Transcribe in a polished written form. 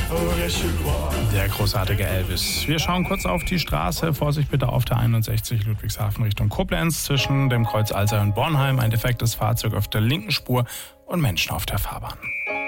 Der großartige Elvis. Wir schauen kurz auf die Straße. Vorsicht bitte auf der 61 Ludwigshafen Richtung Koblenz zwischen dem Kreuz Alzey und Bornheim. Ein defektes Fahrzeug auf der linken Spur und Menschen auf der Fahrbahn.